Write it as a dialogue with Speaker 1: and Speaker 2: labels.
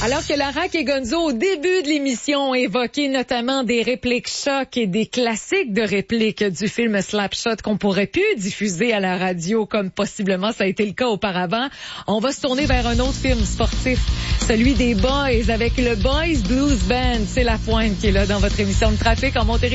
Speaker 1: Alors que Lara et Gonzo, au début de l'émission, ont évoqué notamment des répliques chocs et des classiques de répliques du film Slapshot qu'on pourrait plus diffuser à la radio comme possiblement ça a été le cas auparavant, on va se tourner vers un autre film sportif, celui des Boys avec le Boys Blues Band. C'est Lapointe qui est là dans votre émission de trafic en Montérégie.